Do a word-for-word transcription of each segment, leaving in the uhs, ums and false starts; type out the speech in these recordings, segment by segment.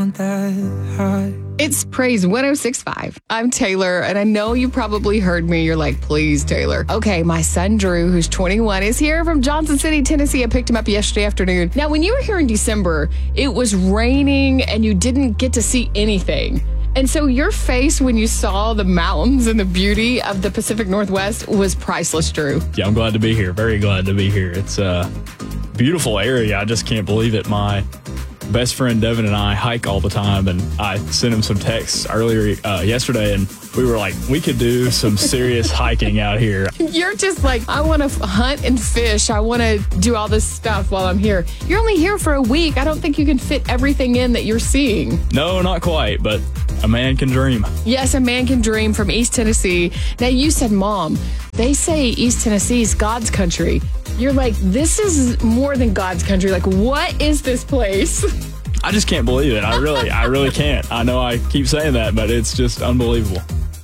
not that high. It's Praise one oh six point five. I'm Taylor, and I know you probably heard me. You're like, please, Taylor. Okay, my son Drew, who's twenty-one, is here from Johnson City, Tennessee. I picked him up yesterday afternoon. Now, when you were here in December, it was raining and you didn't get to see anything. And so your face when you saw the mountains and the beauty of the Pacific Northwest was priceless, Drew. Yeah, I'm glad to be here. Very glad to be here. It's a beautiful area. I just can't believe it. My best friend Devin and I hike all the time, and I sent him some texts earlier uh, yesterday, and we were like, we could do some serious hiking out here. You're just like, I want to f- hunt and fish. I want to do all this stuff while I'm here. You're only here for a week. I don't think you can fit everything in that you're seeing. No, not quite, but a man can dream. Yes, a man can dream from East Tennessee. Now, you said, Mom, they say East Tennessee is God's country. You're like, this is more than God's country. Like, what is this place? I just can't believe it. I really, I really can't. I know I keep saying that, but it's just unbelievable.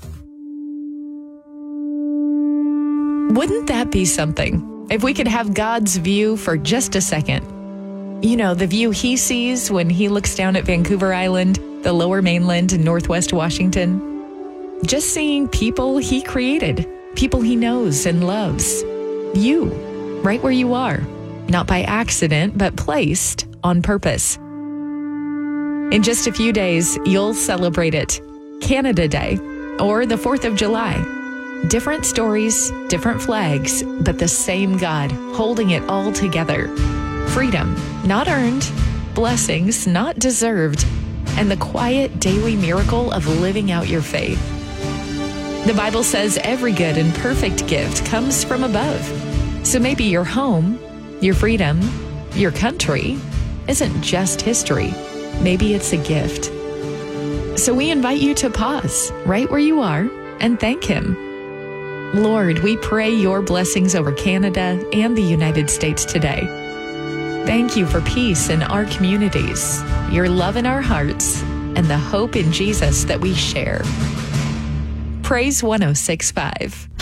Wouldn't that be something? If we could have God's view for just a second. You know, the view he sees when he looks down at Vancouver Island, the lower mainland in Northwest Washington. Just seeing people he created, people he knows and loves. You, right where you are. Not by accident, but placed on purpose. In just a few days, you'll celebrate it. Canada Day, or the fourth of July. Different stories, different flags, but the same God holding it all together. Freedom, not earned. Blessings, not deserved. And the quiet daily miracle of living out your faith. The Bible says every good and perfect gift comes from above. So maybe your home, your freedom, your country isn't just history. Maybe it's a gift. So we invite you to pause right where you are and thank Him. Lord, we pray your blessings over Canada and the United States today. Thank you for peace in our communities, your love in our hearts, and the hope in Jesus that we share. Praise one oh six point five.